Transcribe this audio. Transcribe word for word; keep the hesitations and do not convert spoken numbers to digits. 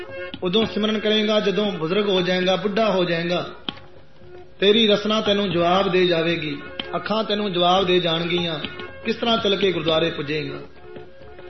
ਉਦੋਂ ਸਿਮਰਨ ਕਰੇਗਾ ਜਦੋਂ ਬਜ਼ੁਰਗ ਹੋ ਜਾਏਗਾ, ਬੁੱਢਾ ਹੋ ਜਾਏਗਾ। ਤੇਰੀ ਰਸਨਾ ਤੈਨੂੰ ਜਵਾਬ ਦੇ ਜਾਵੇਗੀ, ਅੱਖਾਂ ਤੈਨੂੰ ਜਵਾਬ ਦੇ ਜਾਣਗੀਆਂ, ਕਿਸ ਤਰ੍ਹਾਂ ਚੱਲ ਕੇ ਗੁਰਦੁਆਰੇ ਪੁੱਜੇਗਾ।